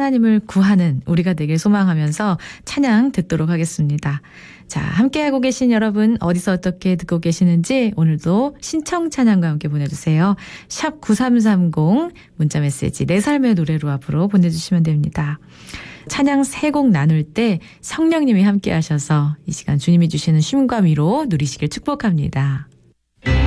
하나님을 구하는 우리가 되길 소망하면서 찬양 듣도록 하겠습니다. 자, 함께하고 계신 여러분 어디서 어떻게 듣고 계시는지 오늘도 신청 찬양과 함께 보내주세요. 샵 9330 문자메시지 내 삶의 노래로 앞으로 보내주시면 됩니다. 찬양 3곡 나눌 때 성령님이 함께 하셔서 이 시간 주님이 주시는 쉼과 위로 누리시길 축복합니다.